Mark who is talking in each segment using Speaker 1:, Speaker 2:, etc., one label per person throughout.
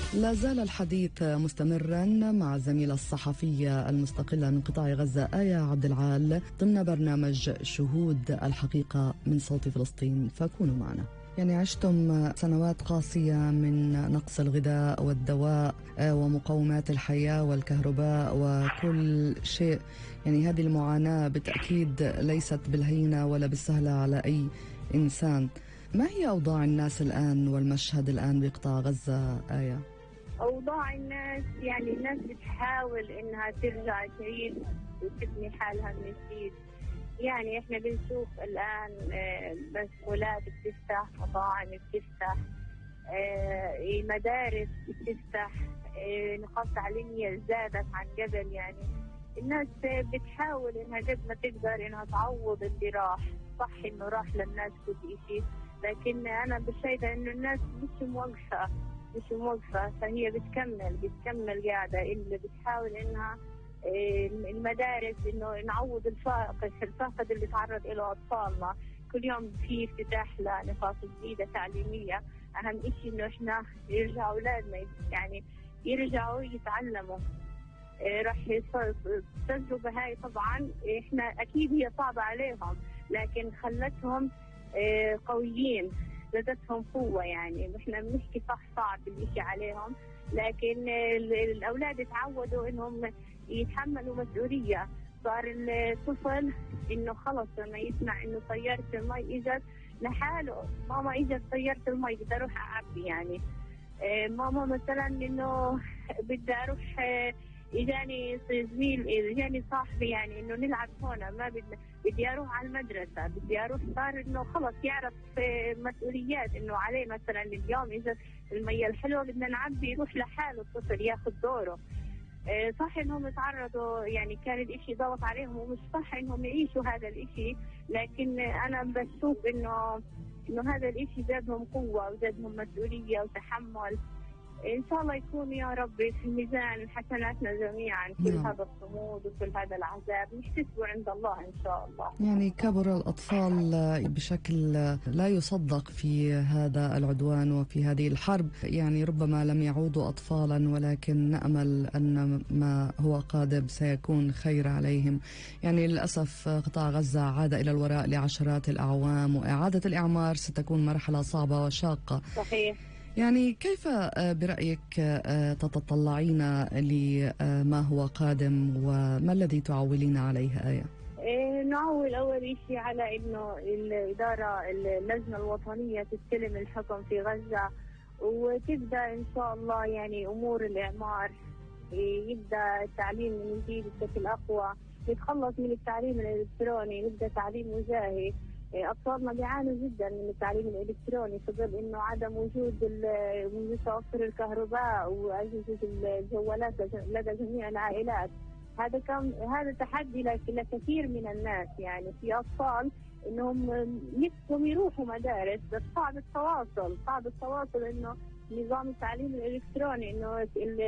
Speaker 1: لا زال الحديث مستمرا مع الزميلة الصحفية المستقلة من قطاع غزة آية عبد العال ضمن برنامج شهود الحقيقة من صوت فلسطين، فكونوا معنا. يعني عشتم سنوات قاسية من نقص الغذاء والدواء ومقومات الحياة والكهرباء وكل شيء. يعني هذه المعاناة بالتأكيد ليست بالهينة ولا بالسهلة على أي إنسان. ما هي أوضاع الناس الآن والمشهد الآن بقطاع غزة آية؟
Speaker 2: أوضاع الناس، يعني الناس بتحاول إنها ترجع تعيش وتبني حالها من جديد. يعني إحنا بنشوف الآن مسؤولات بتفتح، مطاعم بتفتح، مدارس بتفتح، نقاط تعليمية زادت عن قبل. يعني الناس بتحاول إنها قد ما تقدر إنها تعوض اللي راح. صح إنه راح للناس كل إشي، لكن أنا شايفة إنه الناس مش موقفة، فهي بتكمل قاعدة. اللي بتحاول إنها المدارس إنه نعوض الفاقد اللي تعرض له أطفالنا. كل يوم في افتتاح لنقاط جديدة تعليمية. أهم إشي إنه إحنا يرجعوا أولادنا، يعني يرجعوا يتعلموا. راح التجربة هاي طبعا إحنا أكيد هي صعبة عليهم، لكن خلتهم قويين، زادتهم قوة. يعني إحنا بنحكي صعب الإشي عليهم، لكن الأولاد تعودوا إنهم يتحملوا مسؤولية. صار الطفل إنه خلص لما يسمع إنه طيارة المي إجت لحاله، ماما إجت طيارة المي بدي أروح أعبي. يعني ماما مثلا إنه بدي أروح، إجاني زميل، إجاني صاحبي، يعني إنه نلعب هنا، ما بدي أروح على المدرسة، بدي أروح. صار إنه خلص يعرف مسؤوليات إنه عليه. مثلا اليوم إذا المية الحلوة بدنا نعبي، يروح لحاله الطفل ياخذ دوره. صح إنهم يتعرضوا، يعني كان الإشي ضغط عليهم، ومش صح إنهم يعيشوا هذا الإشي، لكن أنا بشوف إنه هذا الإشي زادهم قوة وزادهم مسؤولية وتحمل. إن شاء الله يكون يا رب في ميزان حسناتنا جميعا كل هذا الصمود وكل هذا العذاب نحتسبه عند الله إن شاء الله.
Speaker 1: يعني كبر الأطفال بشكل لا يصدق في هذا العدوان وفي هذه الحرب. يعني ربما لم يعودوا أطفالا، ولكن نأمل أن ما هو قادم سيكون خير عليهم. يعني للأسف قطاع غزة عاد إلى الوراء لعشرات الأعوام، وإعادة الإعمار ستكون مرحلة صعبة وشاقة.
Speaker 2: صحيح.
Speaker 1: يعني كيف برأيك تتطلعين لما هو قادم، وما الذي تعولين عليه آية؟
Speaker 2: نعول أول شيء على إنه الإدارة، اللجنة الوطنية تستلم الحكم في غزة، وتبدأ إن شاء الله يعني أمور الإعمار، يبدأ التعليم من جديد بشكل أقوى، نتخلص من التعليم الإلكتروني، نبدأ تعليم وجاهي. أطفالنا بيعانوا جدا من التعليم الإلكتروني في ظل إنه عدم وجود متوفر الكهرباء وأجهزة الجوالات لدى جميع العائلات. هذا تحدي لكثير من الناس. يعني في أطفال إنهم نفسهم يروحوا مدارس، بس صعب التواصل إنه نظام التعليم الإلكتروني، إنه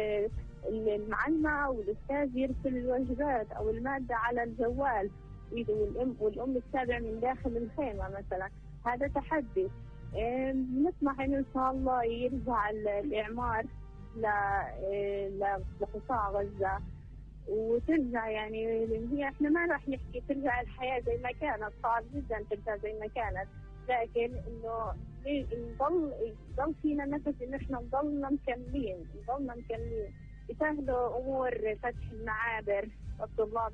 Speaker 2: المعلمة والأستاذ يرسل الواجبات أو المادة على الجوال، والأم تتابع من داخل الخيمة مثلا. هذا تحدي. نطمح إن شاء الله يرجع الإعمار لقطاع غزة وترجع. يعني هي احنا ما راح نحكي ترجع الحياة زي ما كانت، صعب جدا ترجع زي ما كانت، لكن إنه نضل فينا نفس إن احنا نضلنا مكملين. يسهلوا أمور فتح المعابر، الطلاب